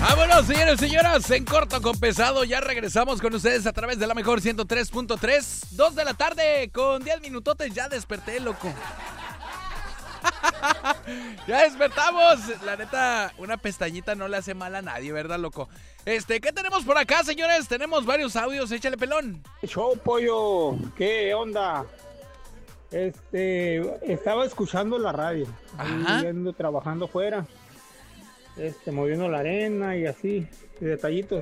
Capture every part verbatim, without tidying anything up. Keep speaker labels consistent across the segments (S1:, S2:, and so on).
S1: Vámonos, señores y señoras, en corto con pesado, ya regresamos con ustedes a través de la mejor ciento tres punto tres, dos de la tarde con diez minutotes, ya desperté, loco. Ya despertamos, la neta, una pestañita no le hace mal a nadie, ¿verdad, loco? Este, ¿qué tenemos por acá, señores? Tenemos varios audios, échale pelón.
S2: Show, pollo, ¿qué onda? Este, estaba escuchando la radio, ahí ando trabajando fuera. Este, moviendo la arena y así, y detallitos.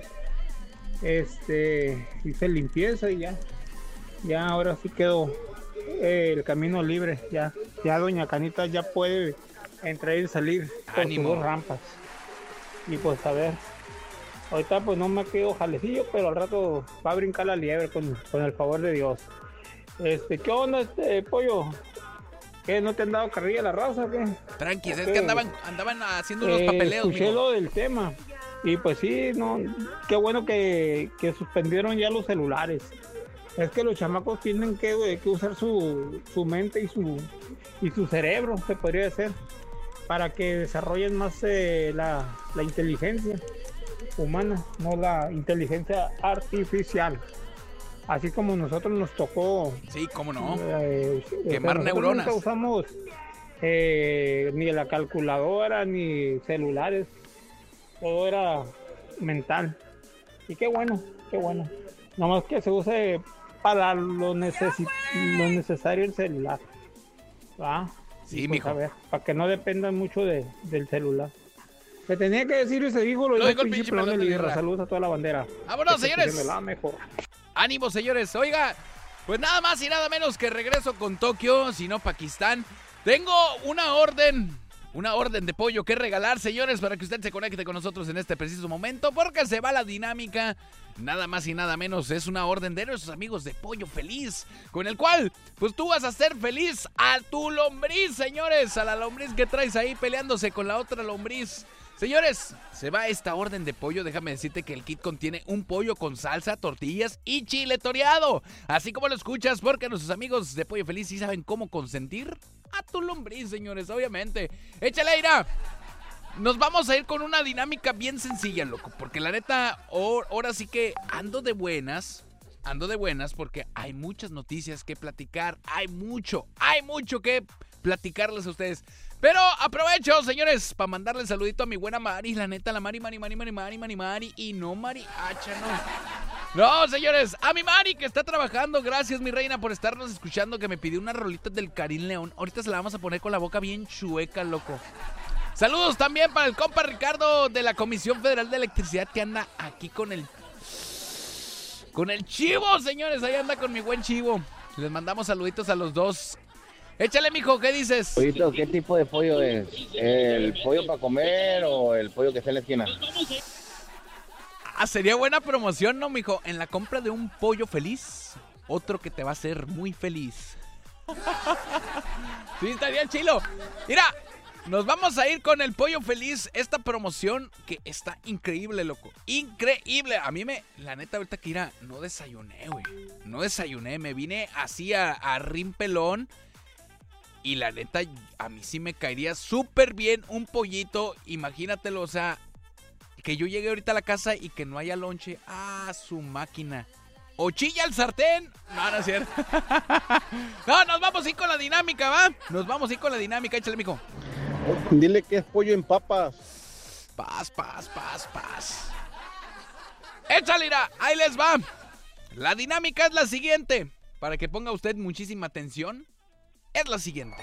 S2: Este, hice limpieza y ya, ya ahora sí quedó eh, el camino libre, ya, ya doña Canita ya puede entrar y salir por sus dos rampas. Y pues a ver, ahorita pues no me quedo jalecillo, pero al rato va a brincar la liebre con, con el favor de Dios. Este, ¿qué onda este pollo? ¿Qué? ¿No te han dado carrilla la raza o qué?
S1: Tranqui, es que andaban, andaban haciendo unos
S2: eh,
S1: papeleos.
S2: Escuché lo del tema. Y pues sí, no, qué bueno que, que suspendieron ya los celulares. Es que los chamacos tienen que, que usar su, su mente y su, y su cerebro, se podría decir, para que desarrollen más eh, la, la inteligencia humana, no la inteligencia artificial. Así como nosotros nos tocó...
S1: Sí, cómo no.
S2: Eh,
S1: Quemar neuronas.
S2: Nunca usamos eh, ni la calculadora, ni celulares. Todo era mental. Y qué bueno, qué bueno. Nomás que se use para lo, necesi- lo necesario el celular. ¿Va?
S1: Sí,
S2: pues,
S1: mijo.
S2: A ver, para que no dependan mucho de, del celular. Se tenía que decir ese hijo, lo,
S1: lo
S2: dijo
S1: el pinche pelón de
S2: Lierra. Saludos a toda la bandera.
S1: ¡Vámonos, señores!
S2: La mejor.
S1: Ánimo, señores. Oiga, pues nada más y nada menos que regreso con Tokio, si no Pakistán. Tengo una orden, una orden de pollo que regalar, señores, para que usted se conecte con nosotros en este preciso momento, porque se va la dinámica. Nada más y nada menos, es una orden de nuestros amigos de Pollo Feliz, con el cual, pues tú vas a hacer feliz a tu lombriz, señores, a la lombriz que traes ahí peleándose con la otra lombriz. Señores, se va esta orden de pollo. Déjame decirte que el kit contiene un pollo con salsa, tortillas y chile toreado. Así como lo escuchas, porque nuestros amigos de Pollo Feliz sí saben cómo consentir a tu lombriz, señores, obviamente. ¡Échale, Ira! Nos vamos a ir con una dinámica bien sencilla, loco. Porque la neta, ahora sí que ando de buenas. Ando de buenas porque hay muchas noticias que platicar. Hay mucho, hay mucho que platicarles a ustedes. Pero aprovecho, señores, para mandarle un saludito a mi buena Mari. La neta, la Mari, Mari, Mari, Mari, Mari, Mari, Mari. Y no Mari Hacha, no. No, señores, a mi Mari que está trabajando. Gracias, mi reina, por estarnos escuchando. Que me pidió unas rolitas del Karim León. Ahorita se la vamos a poner con la boca bien chueca, loco. Saludos también para el compa Ricardo de la Comisión Federal de Electricidad, que anda aquí con el... Con el chivo, señores. Ahí anda con mi buen chivo. Les mandamos saluditos a los dos. Échale, mijo, ¿qué dices?
S3: Pollito, ¿qué tipo de pollo es? ¿El pollo para comer o el pollo que está en la esquina?
S1: Ah, sería buena promoción, ¿no, mijo? En la compra de un pollo feliz, otro que te va a hacer muy feliz. Sí, estaría chilo. Mira, nos vamos a ir con el pollo feliz. Esta promoción que está increíble, loco. Increíble. A mí me... La neta, ahorita que irá, no desayuné, güey. No desayuné. Me vine así a, a rimpelón. Y la neta, a mí sí me caería súper bien un pollito. Imagínatelo, o sea, que yo llegue ahorita a la casa y que no haya lonche. ¡Ah, su máquina! ¿O chilla el sartén? No, no es cierto. No, nos vamos a ir con la dinámica, ¿va? Nos vamos a ir con la dinámica, échale, mijo.
S3: Dile que es pollo en papas.
S1: Paz, paz, paz, paz. Échale, ira, ahí les va. La dinámica es la siguiente. Para que ponga usted muchísima atención. Es la siguiente.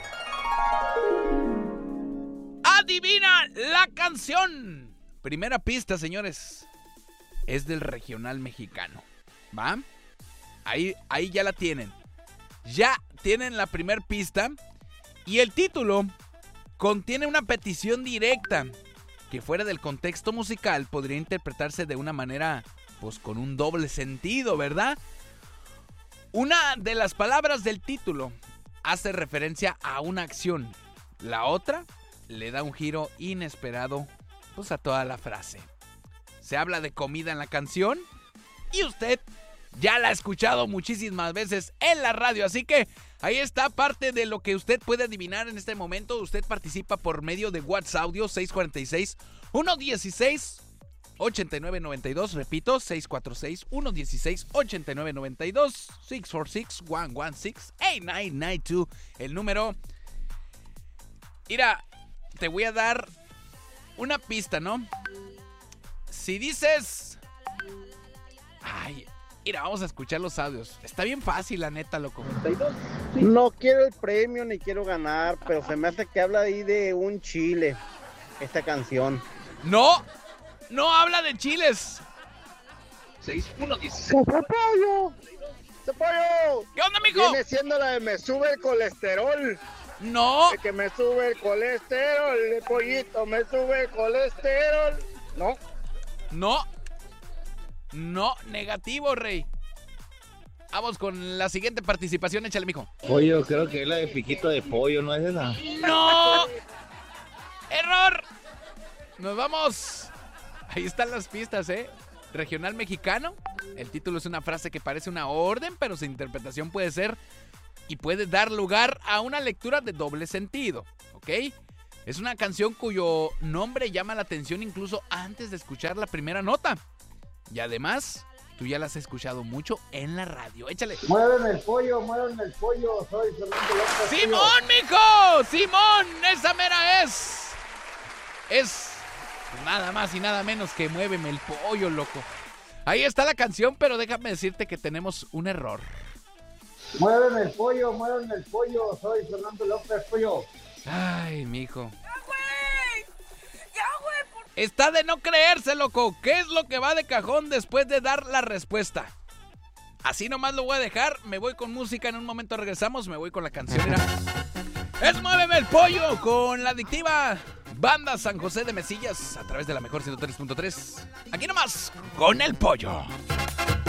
S1: Adivina la canción. Primera pista, señores. Es del regional mexicano. ¿Va? Ahí, ahí ya la tienen. Ya tienen la primer pista. Y el título contiene una petición directa que fuera del contexto musical podría interpretarse de una manera, pues con un doble sentido, ¿verdad? Una de las palabras del título hace referencia a una acción. La otra le da un giro inesperado, pues, a toda la frase. Se habla de comida en la canción y usted ya la ha escuchado muchísimas veces en la radio. Así que ahí está parte de lo que usted puede adivinar en este momento. Usted participa por medio de WhatsApp Audio seis cuatro seis, uno uno seis, ochenta y nueve noventa y dos. Repito, seis cuatro seis, uno uno seis, ochenta y nueve noventa y dos, seis cuatro seis, uno uno seis, ocho nueve nueve dos. El número. Mira, te voy a dar una pista, ¿no? Si dices... Ay, mira, vamos a escuchar los audios. Está bien fácil, la neta, loco.
S4: No quiero el premio ni quiero ganar, pero se me hace que habla ahí de un chile, esta canción.
S1: No, no habla de chiles.
S4: seis uno dieciséis. ¡Pollo! ¡Pollo!
S1: ¿Qué onda, mijo?
S4: Viene siendo la de me sube el colesterol.
S1: No.
S4: De que me sube el colesterol, el pollito, me sube el colesterol. No.
S1: No. No, negativo, rey. Vamos con la siguiente participación, échale, mijo.
S3: Pollo, creo que es la de piquito de pollo, ¿no es esa?
S1: ¡No! ¡Error! Nos vamos. Ahí están las pistas, ¿eh? Regional mexicano. El título es una frase que parece una orden, pero su interpretación puede ser y puede dar lugar a una lectura de doble sentido, ¿ok? Es una canción cuyo nombre llama la atención incluso antes de escuchar la primera nota. Y además, tú ya las has escuchado mucho en la radio. Échale.
S4: Muéveme el pollo, muéveme el pollo. Soy Fernando López.
S1: ¡Simón, mijo! ¡Simón! ¡Esa mera es! Es nada más y nada menos que Muéveme el pollo, loco. Ahí está la canción, pero déjame decirte que tenemos un error.
S4: Muéveme el pollo, muéveme el pollo. Soy Fernando López, pollo.
S1: Ay, mijo. Está de no creerse, loco. ¿Qué es lo que va de cajón después de dar la respuesta? Así nomás lo voy a dejar. Me voy con música. En un momento regresamos. Me voy con la canción. Mira. Es Muéveme el pollo con la adictiva Banda San José de Mesillas a través de la mejor ciento tres punto tres. Aquí nomás con el pollo.